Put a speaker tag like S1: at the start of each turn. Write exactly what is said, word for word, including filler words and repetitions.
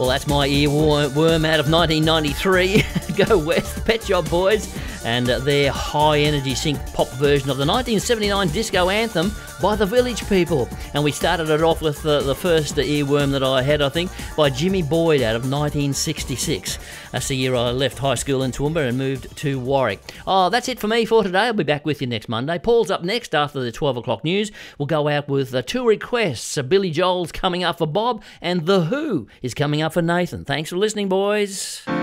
S1: Well, that's my earworm out of nineteen ninety-three. Go West, Pet Shop Boys, and uh, their high-energy sync pop version of the nineteen seventy-nine disco anthem by the Village People. And we started it off with uh, the first earworm that I had, I think, by Jimmy Boyd out of nineteen sixty-six. That's the year I left high school in Toowoomba and moved to Warwick. Oh, that's it for me for today. I'll be back with you next Monday. Paul's up next after the twelve o'clock news. We'll go out with uh, two requests. Uh, Billy Joel's coming up for Bob, and The Who is coming up for Nathan. Thanks for listening, boys.